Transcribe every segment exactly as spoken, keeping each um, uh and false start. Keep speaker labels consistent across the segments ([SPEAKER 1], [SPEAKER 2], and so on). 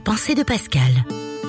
[SPEAKER 1] pensée de Pascal.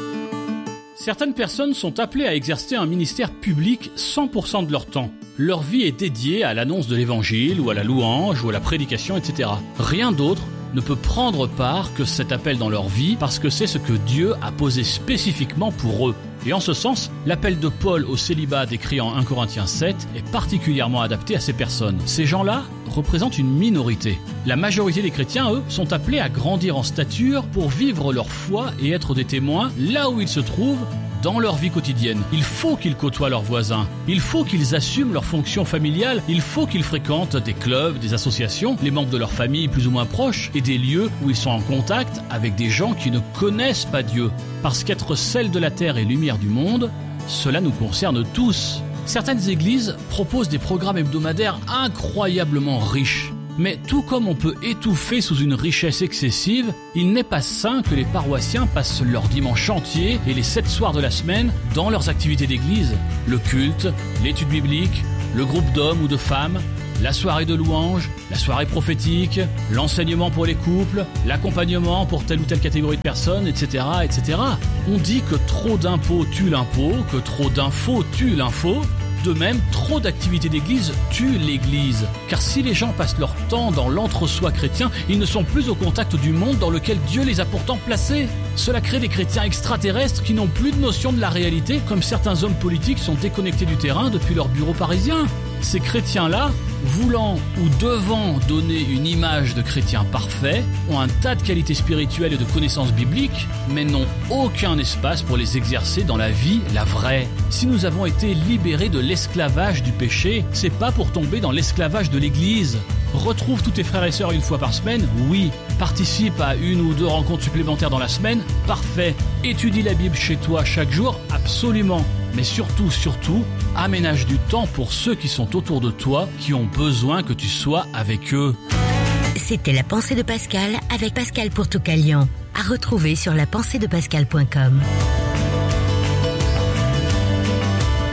[SPEAKER 2] Certaines personnes sont appelées à exercer un ministère public cent pour cent de leur temps. Leur vie est dédiée à l'annonce de l'évangile ou à la louange ou à la prédication, et cetera. Rien d'autre ne peut prendre part que cet appel dans leur vie parce que c'est ce que Dieu a posé spécifiquement pour eux. Et en ce sens, l'appel de Paul au célibat décrit en premier Corinthiens sept est particulièrement adapté à ces personnes. Ces gens-là représentent une minorité. La majorité des chrétiens, eux, sont appelés à grandir en stature pour vivre leur foi et être des témoins là où ils se trouvent dans leur vie quotidienne. Il faut qu'ils côtoient leurs voisins. Il faut qu'ils assument leurs fonctions familiales. Il faut qu'ils fréquentent des clubs, des associations, les membres de leur famille plus ou moins proches et des lieux où ils sont en contact avec des gens qui ne connaissent pas Dieu. Parce qu'être sel de la terre et lumière du monde, cela nous concerne tous. Certaines églises proposent des programmes hebdomadaires incroyablement riches. Mais tout comme on peut étouffer sous une richesse excessive, il n'est pas sain que les paroissiens passent leur dimanche entier et les sept soirs de la semaine dans leurs activités d'église. Le culte, l'étude biblique, le groupe d'hommes ou de femmes, la soirée de louange, la soirée prophétique, l'enseignement pour les couples, l'accompagnement pour telle ou telle catégorie de personnes, et cetera, et cetera. On dit que trop d'impôts tue l'impôt, que trop d'infos tue l'info. De même, trop d'activités d'église tuent l'église. Car si les gens passent leur temps dans l'entre-soi chrétien, ils ne sont plus au contact du monde dans lequel Dieu les a pourtant placés. Cela crée des chrétiens extraterrestres qui n'ont plus de notion de la réalité, comme certains hommes politiques sont déconnectés du terrain depuis leur bureau parisien. Ces chrétiens-là, voulant ou devant donner une image de chrétiens parfaits, ont un tas de qualités spirituelles et de connaissances bibliques, mais n'ont aucun espace pour les exercer dans la vie, la vraie. Si nous avons été libérés de l'esclavage du péché, c'est pas pour tomber dans l'esclavage de l'Église. Retrouve tous tes frères et sœurs une fois par semaine, oui. Participe à une ou deux rencontres supplémentaires dans la semaine, parfait. Étudie la Bible chez toi chaque jour, absolument. Mais surtout, surtout, aménage du temps pour ceux qui sont autour de toi, qui ont besoin que tu sois avec eux.
[SPEAKER 1] C'était la pensée de Pascal avec Pascal Pourtoukalian. À retrouver sur la pensée de pascal point com.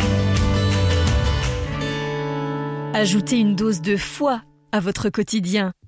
[SPEAKER 3] Ajoutez une dose de foi à votre quotidien